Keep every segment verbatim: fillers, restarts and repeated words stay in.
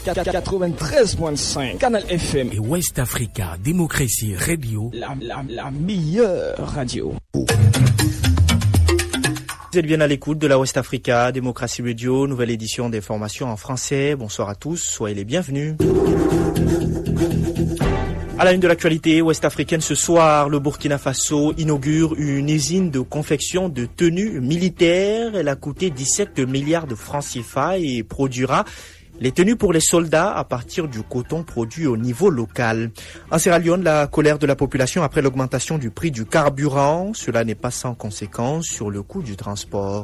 quatre-vingt-treize virgule cinq Canal F M et West Africa Démocratie Radio, la, la, la meilleure radio. Vous êtes bien à l'écoute de la West Africa Démocratie Radio, nouvelle édition des formations en français. Bonsoir à tous, soyez les bienvenus. À la une de l'actualité ouest-africaine ce soir, le Burkina Faso inaugure une usine de confection de tenues militaires. Elle a coûté dix-sept milliards de francs C F A et produira les tenues pour les soldats à partir du coton produit au niveau local. En Sierra Leone, la colère de la population après l'augmentation du prix du carburant. Cela n'est pas sans conséquence sur le coût du transport.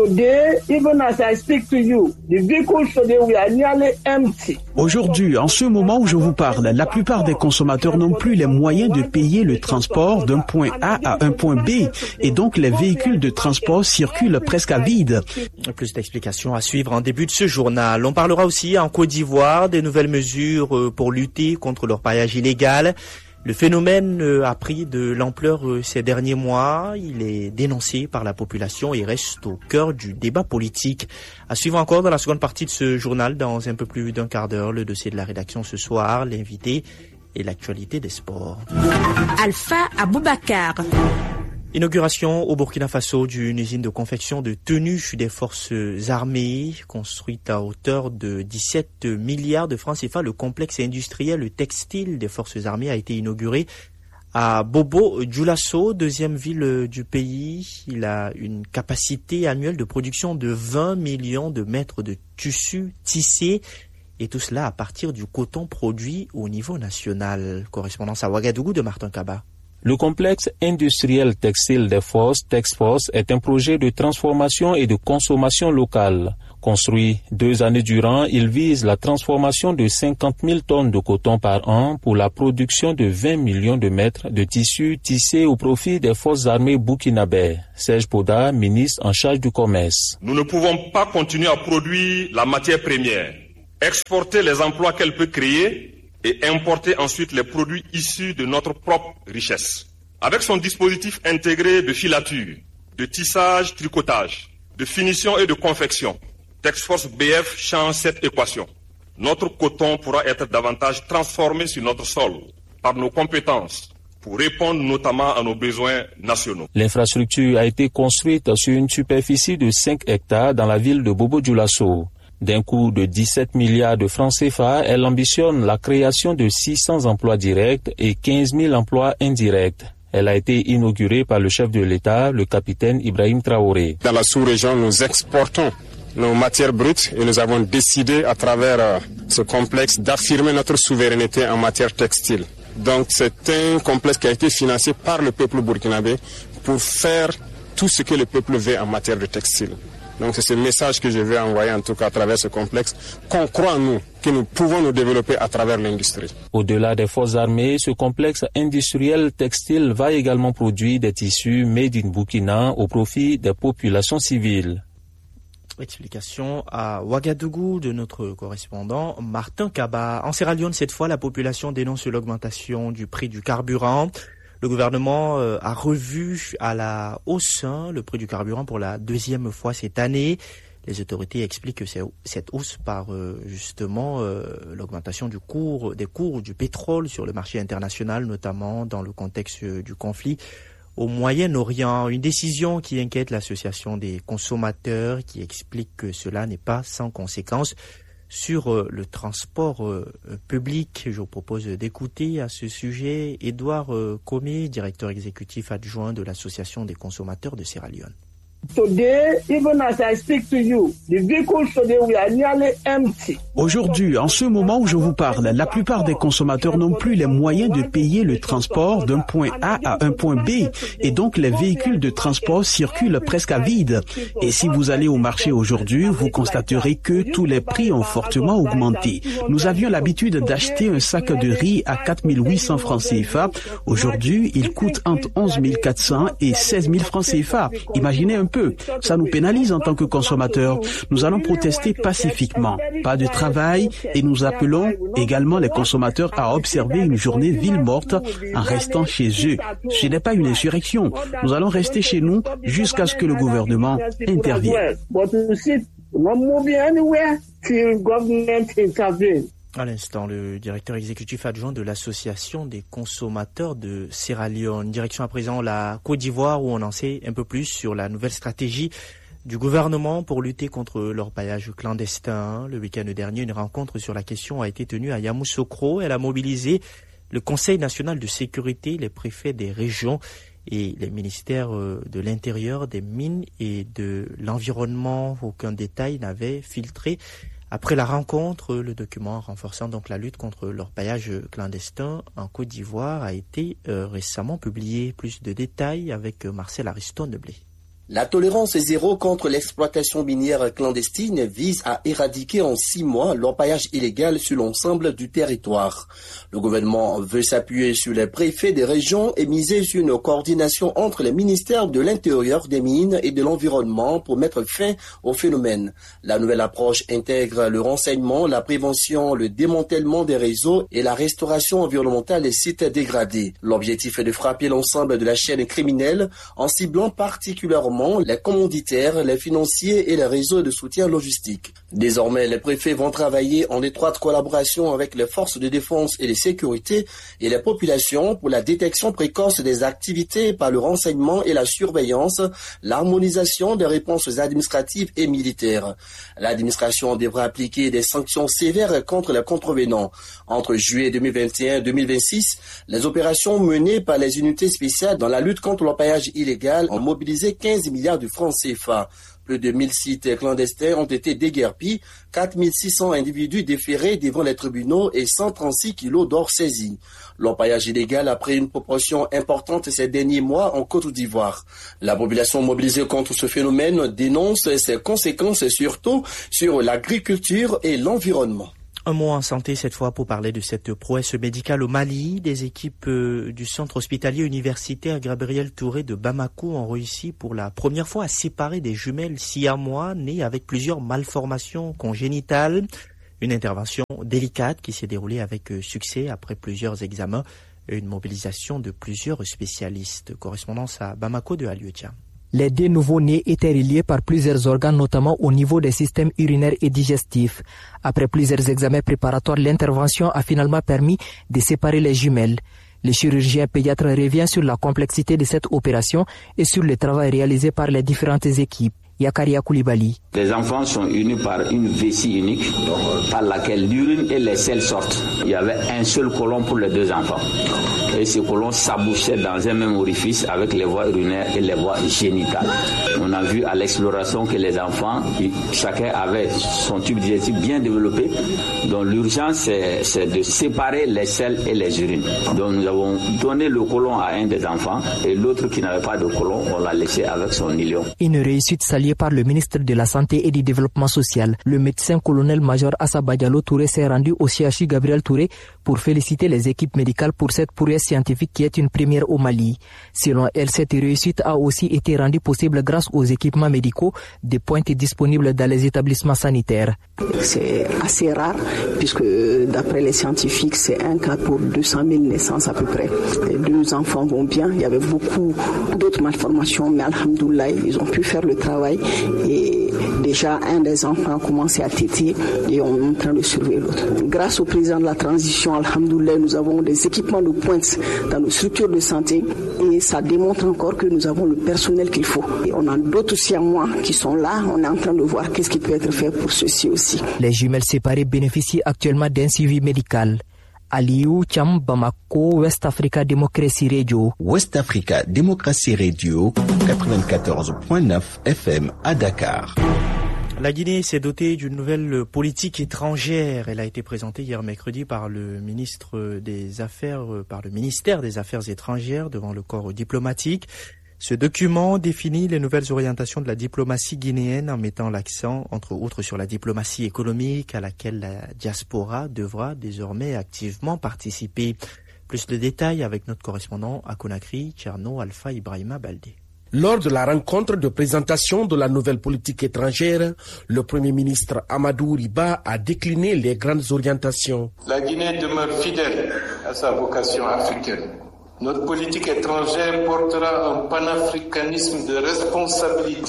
Aujourd'hui, en ce moment où je vous parle, la plupart des consommateurs n'ont plus les moyens de payer le transport d'un point A à un point B et donc les véhicules de transport circulent presque à vide. Plus d'explications à suivre en début de ce journal. On parlera aussi en Côte d'Ivoire des nouvelles mesures pour lutter contre l'orpaillage illégal. Le phénomène a pris de l'ampleur ces derniers mois. Il est dénoncé par la population et reste au cœur du débat politique. À suivre encore dans la seconde partie de ce journal, dans un peu plus d'un quart d'heure, le dossier de la rédaction ce soir, l'invité et l'actualité des sports. Alpha Aboubakar. Inauguration au Burkina Faso d'une usine de confection de tenues des forces armées, construite à hauteur de dix-sept milliards de francs C F A. Le complexe industriel textile des forces armées a été inauguré à Bobo Dioulasso, deuxième ville du pays. Il a une capacité annuelle de production de vingt millions de mètres de tissus tissés. Et tout cela à partir du coton produit au niveau national. Correspondance à Ouagadougou de Martin Kaba. Le complexe industriel textile des forces, Texforce, est un projet de transformation et de consommation locale. Construit deux années durant, il vise la transformation de cinquante mille tonnes de coton par an pour la production de vingt millions de mètres de tissus tissés au profit des forces armées burkinabè. Serge Poda, ministre en charge du commerce. Nous ne pouvons pas continuer à produire la matière première, exporter les emplois qu'elle peut créer et importer ensuite les produits issus de notre propre richesse. Avec son dispositif intégré de filature, de tissage, tricotage, de finition et de confection, Texforce B F change cette équation. Notre coton pourra être davantage transformé sur notre sol par nos compétences pour répondre notamment à nos besoins nationaux. L'infrastructure a été construite sur une superficie de cinq hectares dans la ville de Bobo Dioulasso. D'un coût de dix-sept milliards de francs C F A, elle ambitionne la création de six cents emplois directs et quinze mille emplois indirects. Elle a été inaugurée par le chef de l'État, le capitaine Ibrahim Traoré. Dans la sous-région, nous exportons nos matières brutes et nous avons décidé à travers ce complexe d'affirmer notre souveraineté en matière textile. Donc c'est un complexe qui a été financé par le peuple burkinabé pour faire tout ce que le peuple veut en matière de textile. Donc c'est ce message que je veux envoyer en tout cas à travers ce complexe, qu'on croit en nous, que nous pouvons nous développer à travers l'industrie. Au-delà des forces armées, ce complexe industriel textile va également produire des tissus made in Burkina au profit des populations civiles. Explication à Ouagadougou de notre correspondant Martin Kaba. En Sierra Leone, cette fois, la population dénonce l'augmentation du prix du carburant. Le gouvernement euh, a revu à la hausse hein, le prix du carburant pour la deuxième fois cette année. Les autorités expliquent que c'est, cette hausse par euh, justement euh, l'augmentation du cours, des cours du pétrole sur le marché international, notamment dans le contexte euh, du conflit au Moyen-Orient. Une décision qui inquiète l'association des consommateurs, qui explique que cela n'est pas sans conséquence sur euh, le transport euh, public. Je vous propose d'écouter à ce sujet Édouard euh, Comé, directeur exécutif adjoint de l'Association des consommateurs de Sierra Leone. Aujourd'hui, en ce moment où je vous parle, la plupart des consommateurs n'ont plus les moyens de payer le transport d'un point A à un point B et donc les véhicules de transport circulent presque à vide. Et si vous allez au marché aujourd'hui, vous constaterez que tous les prix ont fortement augmenté. Nous avions l'habitude d'acheter un sac de riz à quatre mille huit cents francs C F A. Aujourd'hui, il coûte entre onze mille quatre cents et seize mille francs C F A. Imaginez un peu, ça nous pénalise en tant que consommateurs. Nous allons protester pacifiquement, pas de travail, et nous appelons également les consommateurs à observer une journée ville morte en restant chez eux. Ce n'est pas une insurrection. Nous allons rester chez nous jusqu'à ce que le gouvernement intervienne. À l'instant, le directeur exécutif adjoint de l'association des consommateurs de Sierra Leone. Direction à présent la Côte d'Ivoire où on en sait un peu plus sur la nouvelle stratégie du gouvernement pour lutter contre l'orpaillage clandestin. Le week-end dernier, une rencontre sur la question a été tenue à Yamoussoukro. Elle a mobilisé le Conseil national de sécurité, les préfets des régions et les ministères de l'Intérieur, des Mines et de l'Environnement. Aucun détail n'avait filtré. Après la rencontre, le document renforçant donc la lutte contre l'orpaillage clandestin en Côte d'Ivoire a été euh, récemment publié. Plus de détails avec Marcel Ariston-Deblé. La tolérance zéro contre l'exploitation minière clandestine vise à éradiquer en six mois l'orpaillage illégal sur l'ensemble du territoire. Le gouvernement veut s'appuyer sur les préfets des régions et miser sur une coordination entre les ministères de l'Intérieur, des Mines et de l'Environnement pour mettre fin au phénomène. La nouvelle approche intègre le renseignement, la prévention, le démantèlement des réseaux et la restauration environnementale des sites dégradés. L'objectif est de frapper l'ensemble de la chaîne criminelle en ciblant particulièrement les commanditaires, les financiers et les réseaux de soutien logistique. Désormais, les préfets vont travailler en étroite collaboration avec les forces de défense et de sécurité et les populations pour la détection précoce des activités par le renseignement et la surveillance, l'harmonisation des réponses administratives et militaires. L'administration devra appliquer des sanctions sévères contre les contrevenants. Entre juillet deux mille vingt et un et deux mille vingt-six, les opérations menées par les unités spéciales dans la lutte contre l'orpaillage illégal ont mobilisé quinze milliards de francs C F A. Plus de mille sites clandestins ont été déguerpis, quatre mille six cents individus déférés devant les tribunaux et cent trente-six kilos d'or saisis. L'orpaillage illégal a pris une proportion importante ces derniers mois en Côte d'Ivoire. La population mobilisée contre ce phénomène dénonce ses conséquences surtout sur l'agriculture et l'environnement. Un mot en santé cette fois pour parler de cette prouesse médicale au Mali. Des équipes du centre hospitalier universitaire Gabriel Touré de Bamako ont réussi pour la première fois à séparer des jumelles siamois nées avec plusieurs malformations congénitales. Une intervention délicate qui s'est déroulée avec succès après plusieurs examens et une mobilisation de plusieurs spécialistes. Correspondance à Bamako de Alioutia. Les deux nouveaux-nés étaient reliés par plusieurs organes, notamment au niveau des systèmes urinaires et digestifs. Après plusieurs examens préparatoires, l'intervention a finalement permis de séparer les jumelles. Le chirurgien pédiatre revient sur la complexité de cette opération et sur le travail réalisé par les différentes équipes. Yakaria Koulibaly. Les enfants sont unis par une vessie unique par laquelle l'urine et les selles sortent. Il y avait un seul côlon pour les deux enfants. Et ce côlon s'abouchait dans un même orifice avec les voies urinaires et les voies génitales. On a vu à l'exploration que les enfants, chacun avait son tube digestif bien développé. Donc l'urgence, c'est, c'est de séparer les selles et les urines. Donc nous avons donné le côlon à un des enfants et l'autre qui n'avait pas de côlon, on l'a laissé avec son iléon. Une réussite saluée par le ministre de la Santé et du Développement social. Le médecin colonel-major Assa Badialo Touré s'est rendu au C H U Gabriel Touré pour féliciter les équipes médicales pour cette prouesse scientifique qui est une première au Mali. Selon elle, cette réussite a aussi été rendue possible grâce aux équipements médicaux de pointe disponibles dans les établissements sanitaires. C'est assez rare puisque d'après les scientifiques, c'est un cas pour deux cent mille naissances à peu près. Les deux enfants vont bien. Il y avait beaucoup d'autres malformations, mais alhamdoulilah, ils ont pu faire le travail. Et déjà, un des enfants a commencé à téter et on est en train de surveiller l'autre. Grâce au président de la transition, alhamdoulilah, nous avons des équipements de pointe dans nos structures de santé et ça démontre encore que nous avons le personnel qu'il faut. Et on a d'autres siamois qui sont là, on est en train de voir qu'est-ce qui peut être fait pour ceux-ci aussi. Les jumelles séparées bénéficient actuellement d'un suivi médical. Aliou Cham Bamako, West Africa Democracy Radio. West Africa Democracy Radio, quatre-vingt-quatorze virgule neuf F M à Dakar. La Guinée s'est dotée d'une nouvelle politique étrangère. Elle a été présentée hier mercredi par le ministre des Affaires, par le ministère des Affaires étrangères devant le corps diplomatique. Ce document définit les nouvelles orientations de la diplomatie guinéenne en mettant l'accent, entre autres, sur la diplomatie économique à laquelle la diaspora devra désormais activement participer. Plus de détails avec notre correspondant à Conakry, Tcherno Alpha Ibrahima Baldé. Lors de la rencontre de présentation de la nouvelle politique étrangère, le Premier ministre Amadou Riba a décliné les grandes orientations. La Guinée demeure fidèle à sa vocation africaine. Notre politique étrangère portera un panafricanisme de responsabilité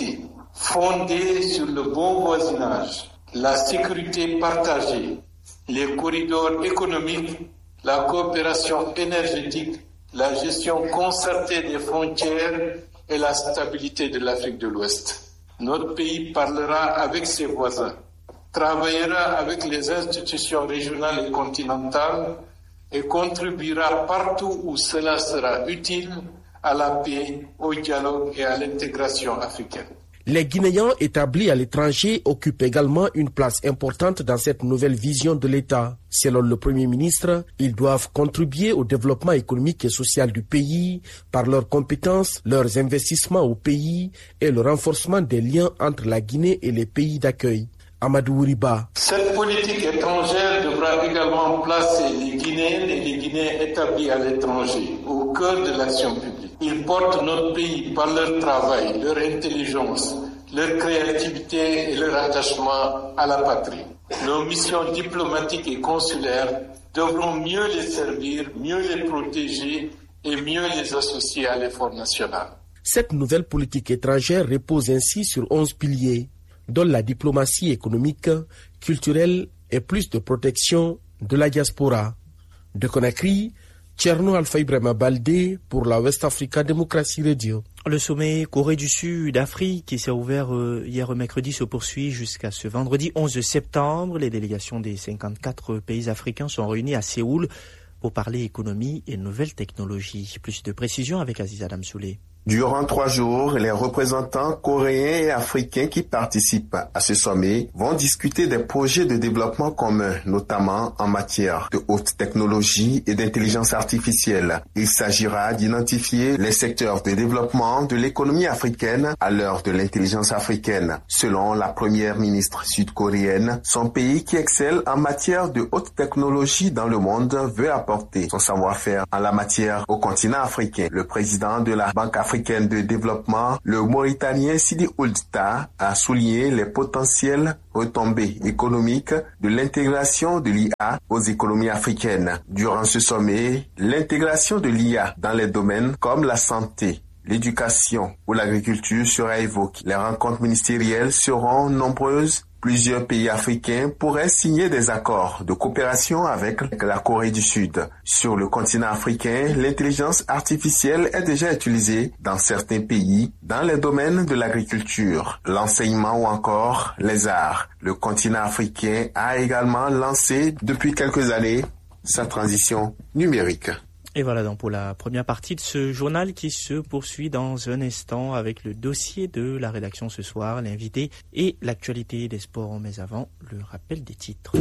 fondée sur le bon voisinage, la sécurité partagée, les corridors économiques, la coopération énergétique, la gestion concertée des frontières et la stabilité de l'Afrique de l'Ouest. Notre pays parlera avec ses voisins, travaillera avec les institutions régionales et continentales et contribuera partout où cela sera utile à la paix, au dialogue et à l'intégration africaine. Les Guinéens établis à l'étranger occupent également une place importante dans cette nouvelle vision de l'État. Selon le Premier ministre, ils doivent contribuer au développement économique et social du pays par leurs compétences, leurs investissements au pays et le renforcement des liens entre la Guinée et les pays d'accueil. Amadou Riba. Cette politique étrangère devra également placer les Guinéennes et les Guinéens établis à l'étranger au cœur de l'action publique. Ils portent notre pays par leur travail, leur intelligence, leur créativité et leur attachement à la patrie. Nos missions diplomatiques et consulaires devront mieux les servir, mieux les protéger et mieux les associer à l'effort national. Cette nouvelle politique étrangère repose ainsi sur onze piliers, dont la diplomatie économique, culturelle et plus de protection de la diaspora. De Conakry, Tcherno Alpha Ibrahima Baldé pour la West Africa Democracy Radio. Le sommet Corée du Sud-Afrique qui s'est ouvert euh, hier mercredi se poursuit jusqu'à ce vendredi onze septembre. Les délégations des cinquante-quatre pays africains sont réunies à Séoul pour parler économie et nouvelles technologies. Plus de précisions avec Aziz Adam Soulé. Durant trois jours, les représentants coréens et africains qui participent à ce sommet vont discuter des projets de développement communs, notamment en matière de haute technologie et d'intelligence artificielle. Il s'agira d'identifier les secteurs de développement de l'économie africaine à l'heure de l'intelligence africaine. Selon la première ministre sud-coréenne, son pays qui excelle en matière de haute technologie dans le monde veut apporter son savoir-faire en la matière au continent africain. Le président de la Banque africaine africaine de développement, le Mauritanien Sidi Ould Tah a souligné les potentielles retombées économiques de l'intégration de l'I A aux économies africaines. Durant ce sommet, l'intégration de l'I A dans les domaines comme la santé, l'éducation ou l'agriculture sera évoquée. Les rencontres ministérielles seront nombreuses. Plusieurs pays africains pourraient signer des accords de coopération avec la Corée du Sud. Sur le continent africain, l'intelligence artificielle est déjà utilisée dans certains pays dans les domaines de l'agriculture, l'enseignement ou encore les arts. Le continent africain a également lancé depuis quelques années sa transition numérique. Et voilà donc pour la première partie de ce journal qui se poursuit dans un instant avec le dossier de la rédaction ce soir, l'invité et l'actualité des sports. Mais avant, le rappel des titres.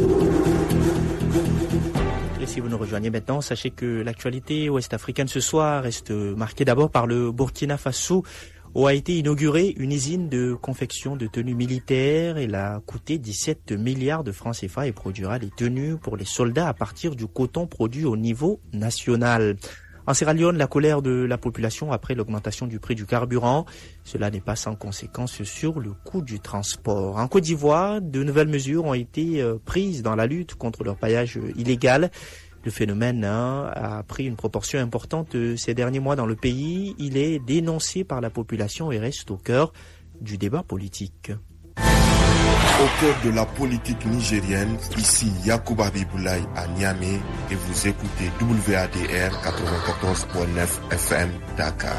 Et si vous nous rejoignez maintenant, sachez que l'actualité ouest-africaine ce soir reste marquée d'abord par le Burkina Faso, où a été inaugurée une usine de confection de tenues militaires. Elle a coûté dix-sept milliards de francs C F A et produira les tenues pour les soldats à partir du coton produit au niveau national. En Sierra Leone, la colère de la population après l'augmentation du prix du carburant. Cela n'est pas sans conséquence sur le coût du transport. En Côte d'Ivoire, de nouvelles mesures ont été prises dans la lutte contre le paillage illégal. Le phénomène hein, a pris une proportion importante ces derniers mois dans le pays. Il est dénoncé par la population et reste au cœur du débat politique. Au cœur de la politique nigérienne, ici Yacouba Biboulaye à Niamey et vous écoutez W A D R quatre-vingt-quatorze virgule neuf F M Dakar.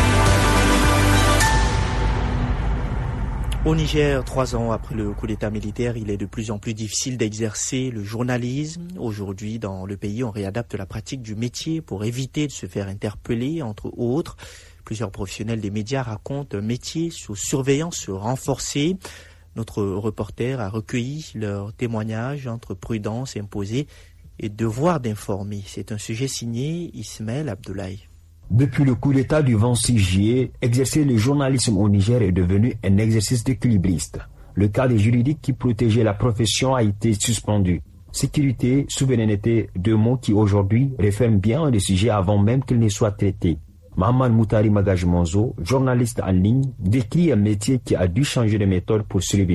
Au Niger, trois ans après le coup d'état militaire, il est de plus en plus difficile d'exercer le journalisme. Aujourd'hui, dans le pays, on réadapte la pratique du métier pour éviter de se faire interpeller, entre autres. Plusieurs professionnels des médias racontent un métier sous surveillance renforcée. Notre reporter a recueilli leurs témoignages entre prudence imposée et devoir d'informer. C'est un sujet signé Ismaël Abdoulaye. Depuis le coup d'État du vingt-six juillet, exercer le journalisme au Niger est devenu un exercice d'équilibriste. Le cadre juridique qui protégeait la profession a été suspendu. Sécurité, souveraineté, deux mots qui aujourd'hui referment bien le sujet avant même qu'il ne soit traité. Mahaman Moutari Magaj Monzo, journaliste en ligne, décrit un métier qui a dû changer de méthode pour survivre.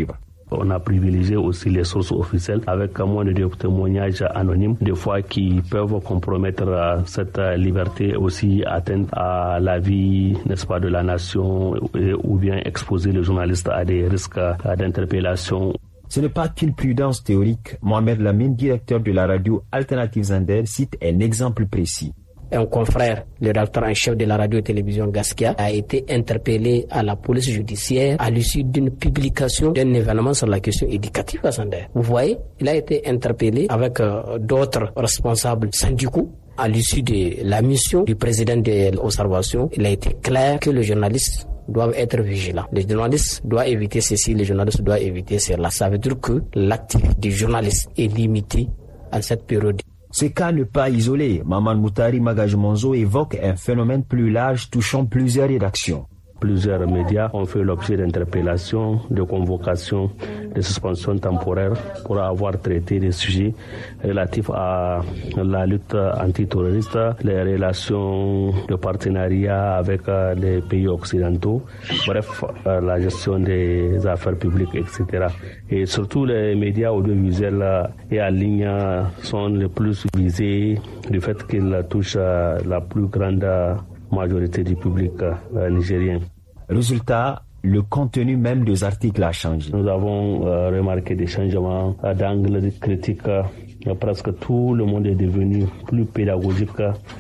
On a privilégié aussi les sources officielles avec moins de témoignages anonymes, des fois qui peuvent compromettre cette liberté, aussi atteindre à la vie, n'est-ce pas, de la nation, ou bien exposer les journalistes à des risques d'interpellation. Ce n'est pas qu'une prudence théorique. Mohamed Lamine, directeur de la radio Alternative Zander, cite un exemple précis. Un confrère, le rédacteur en chef de la radio-télévision Gaskia, a été interpellé à la police judiciaire à l'issue d'une publication d'un événement sur la question éducative à Zander. Vous voyez, il a été interpellé avec euh, d'autres responsables syndicaux. À l'issue de la mission du président de l'observation, il a été clair que les journalistes doivent être vigilants. Les journalistes doivent éviter ceci, les journalistes doivent éviter cela. Ça veut dire que l'activité du journaliste est limitée à cette période. Ce cas n'est pas isolé. Maman Moutari Magajumonzo évoque un phénomène plus large touchant plusieurs rédactions. Plusieurs médias ont fait l'objet d'interpellations, de convocations, de suspensions temporaires pour avoir traité des sujets relatifs à la lutte antiterroriste, les relations de partenariat avec les pays occidentaux, bref, la gestion des affaires publiques, et cetera. Et surtout les médias audiovisuels et en ligne sont les plus visés du fait qu'ils touchent la plus grande majorité du public euh, nigérien. Résultat, le contenu même des articles a changé. Nous avons euh, remarqué des changements euh, d'angle de critique. Euh, presque tout le monde est devenu plus pédagogique,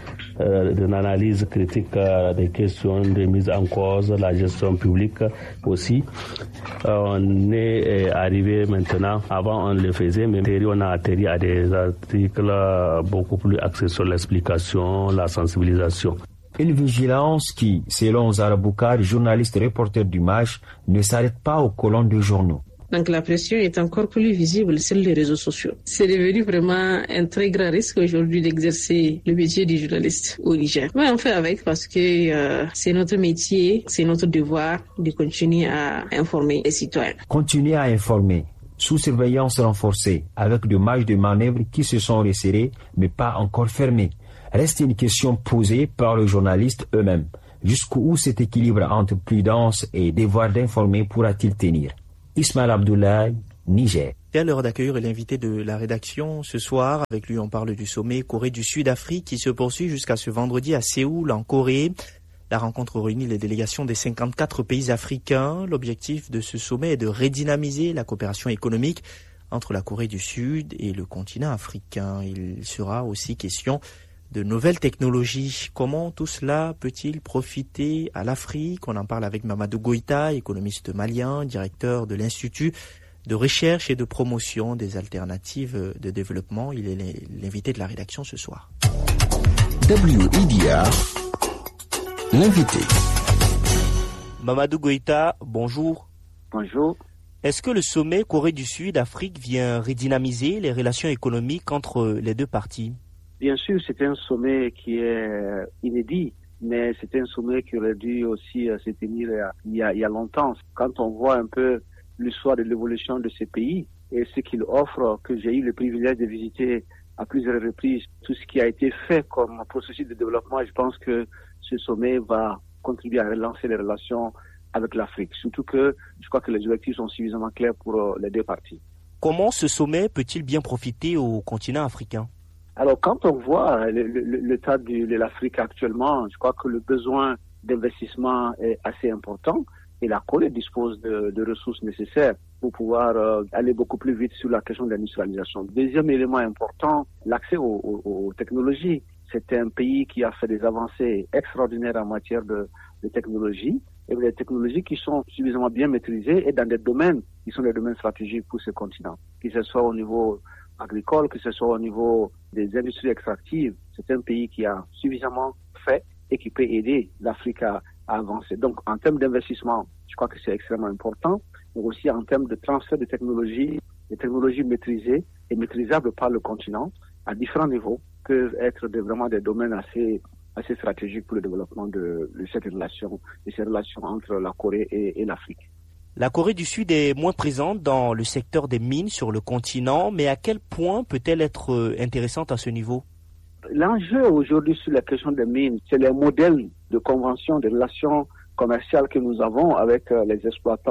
euh, d'une analyse critique euh, des questions de mise en cause, la gestion publique aussi. Euh, on est euh, arrivé maintenant, avant on le faisait, mais on a atterri à des articles euh, beaucoup plus axés sur l'explication, la sensibilisation. Une vigilance qui, selon Zara Boukar, journaliste reporter du M A J, ne s'arrête pas aux colonnes de journaux. Donc la pression est encore plus visible sur les réseaux sociaux. C'est devenu vraiment un très grand risque aujourd'hui d'exercer le métier du journaliste au Niger. Mais on fait avec parce que euh, c'est notre métier, c'est notre devoir de continuer à informer les citoyens. Continuer à informer, sous surveillance renforcée, avec des marges de manœuvre qui se sont resserrées mais pas encore fermées. Reste une question posée par les journalistes eux-mêmes. Jusqu'où cet équilibre entre prudence et devoir d'informer pourra-t-il tenir? Ismaël Abdoulaye, Niger. C'est à l'heure d'accueillir l'invité de la rédaction ce soir. Avec lui, on parle du sommet Corée du Sud-Afrique qui se poursuit jusqu'à ce vendredi à Séoul, en Corée. La rencontre réunit les délégations des cinquante-quatre pays africains. L'objectif de ce sommet est de redynamiser la coopération économique entre la Corée du Sud et le continent africain. Il sera aussi question de nouvelles technologies. Comment tout cela peut-il profiter à l'Afrique? On en parle avec Mamadou Goïta, économiste malien, directeur de l'Institut de recherche et de promotion des alternatives de développement. Il est l'invité de la rédaction ce soir. W I D R, l'invité. Mamadou Goïta, bonjour. Bonjour. Est-ce que le sommet Corée du Sud-Afrique vient redynamiser les relations économiques entre les deux parties? Bien sûr, c'est un sommet qui est inédit, mais c'est un sommet qui aurait dû aussi se tenir il y a, il y a longtemps. Quand on voit un peu l'histoire de l'évolution de ces pays et ce qu'il offre, que j'ai eu le privilège de visiter à plusieurs reprises, tout ce qui a été fait comme processus de développement, je pense que ce sommet va contribuer à relancer les relations avec l'Afrique. Surtout que je crois que les objectifs sont suffisamment clairs pour les deux parties. Comment ce sommet peut-il bien profiter au continent africain? Alors, quand on voit l'état de l'Afrique actuellement, je crois que le besoin d'investissement est assez important et la Corée dispose de, de ressources nécessaires pour pouvoir euh, aller beaucoup plus vite sur la question de l'industrialisation. Deuxième élément important, l'accès aux, aux, aux technologies. C'est un pays qui a fait des avancées extraordinaires en matière de, de technologie et des technologies qui sont suffisamment bien maîtrisées et dans des domaines qui sont des domaines stratégiques pour ce continent, que ce soit au niveau agricole, que ce soit au niveau des industries extractives. C'est un pays qui a suffisamment fait et qui peut aider l'Afrique à, à avancer. Donc, en termes d'investissement, je crois que c'est extrêmement important, mais aussi en termes de transfert de technologies, des technologies maîtrisées et maîtrisables par le continent à différents niveaux peuvent être de, vraiment des domaines assez, assez stratégiques pour le développement de, de cette relation, de ces relations entre la Corée et, et l'Afrique. La Corée du Sud est moins présente dans le secteur des mines sur le continent, mais à quel point peut-elle être intéressante à ce niveau? L'enjeu aujourd'hui sur la question des mines, c'est les modèles de convention, de relations commerciales que nous avons avec les exploitants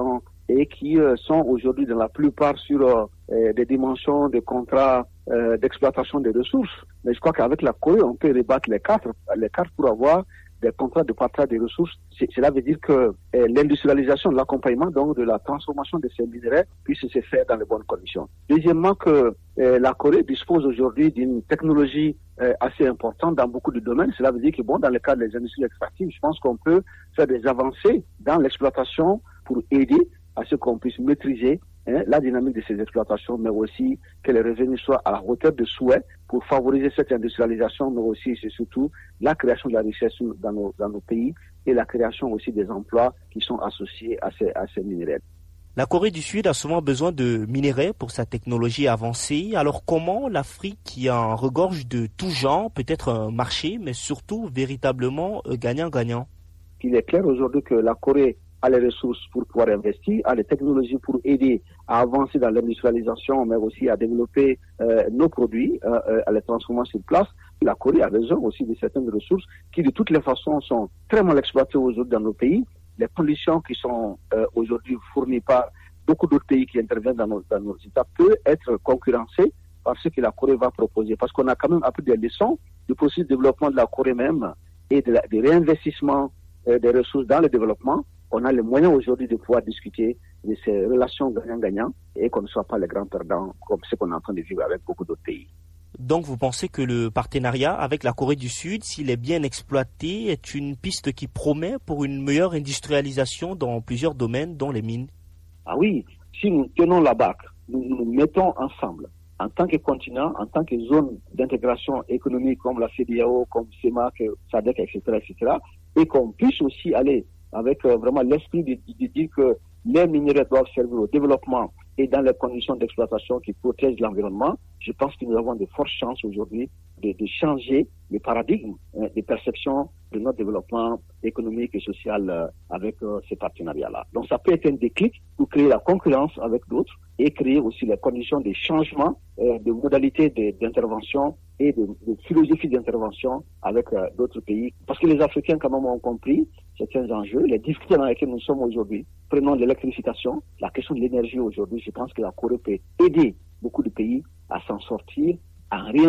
et qui euh, sont aujourd'hui dans la plupart sur euh, des dimensions de contrats euh, d'exploitation des ressources. Mais je crois qu'avec la Corée, on peut rebattre les cartes, les cartes pour avoir des contrats de partage des ressources. C- cela veut dire que euh, l'industrialisation, l'accompagnement donc de la transformation de ces minerais puisse se faire dans les bonnes conditions. Deuxièmement, que euh, la Corée dispose aujourd'hui d'une technologie euh, assez importante dans beaucoup de domaines. Cela veut dire que bon, dans le cadre des industries extractives, je pense qu'on peut faire des avancées dans l'exploitation pour aider à ce qu'on puisse maîtriser hein, la dynamique de ces exploitations, mais aussi que les revenus soient à la hauteur de souhait pour favoriser cette industrialisation, mais aussi et surtout la création de la richesse dans nos, dans nos pays et la création aussi des emplois qui sont associés à ces, à ces minerais. La Corée du Sud a souvent besoin de minerais pour sa technologie avancée. Alors comment l'Afrique, qui en regorge de tout genre, peut être un marché, mais surtout véritablement gagnant-gagnant? Il est clair aujourd'hui que la Corée a les ressources pour pouvoir investir, a les technologies pour aider à avancer dans l'industrialisation, mais aussi à développer euh, nos produits, euh, à les transformer sur place. La Corée a besoin aussi de certaines ressources qui, de toutes les façons, sont très mal exploitées aujourd'hui dans nos pays. Les conditions qui sont euh, aujourd'hui fournies par beaucoup d'autres pays qui interviennent dans nos, dans nos États peuvent être concurrencées par ce que la Corée va proposer. Parce qu'on a quand même appris des leçons du processus de développement de la Corée même et de, la, de réinvestissement euh, des ressources dans le développement. On a les moyens aujourd'hui de pouvoir discuter de ces relations gagnant-gagnant et qu'on ne soit pas les grands perdants comme ce qu'on est en train de vivre avec beaucoup d'autres pays. Donc vous pensez que le partenariat avec la Corée du Sud, s'il est bien exploité, est une piste qui promet pour une meilleure industrialisation dans plusieurs domaines, dont les mines? Ah oui, si nous tenons la barque, nous nous mettons ensemble, en tant que continent, en tant que zone d'intégration économique comme la CEDEAO, comme CEMAC, SADC, et cetera, et cetera, et qu'on puisse aussi aller avec euh, vraiment l'esprit de, de, de dire que les minerais doivent servir au développement et dans les conditions d'exploitation qui protègent l'environnement, je pense que nous avons de fortes chances aujourd'hui de, de changer le paradigme hein, de perception de notre développement économique et social euh, avec euh, ces partenariats-là. Donc ça peut être un déclic pour créer la concurrence avec d'autres et créer aussi les conditions de changement euh, de modalités de, d'intervention et de, de philosophie d'intervention avec euh, d'autres pays. Parce que les Africains quand même ont compris certains enjeux, les difficultés dans lesquelles nous sommes aujourd'hui. Prenons l'électrification, la question de l'énergie aujourd'hui, je pense que la Corée peut aider beaucoup de pays à s'en sortir, à rien